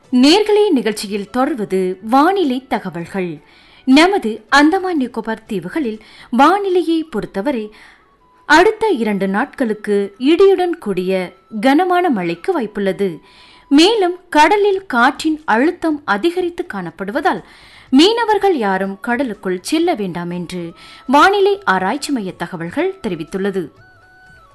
நேர்களே நிகழ்ச்சியில் தொடர்வது வானிலை தகவல்கள். நமது அந்தமான் நிக்கோபார் தீவுகளில் வானிலையை பொறுத்தவரை அடுத்த 2 நாட்களுக்கு இடியுடன் கூடிய கனமான மழைக்கு வாய்ப்புள்ளது. மேலும் கடலில் காற்றின் அழுத்தம் அதிகரித்து காணப்படுவதால் மீனவர்கள் யாரும் கடலுக்குள் செல்ல வேண்டாம் என்று வானிலை ஆராய்ச்சி மைய தகவல்கள் தெரிவித்துள்ளது.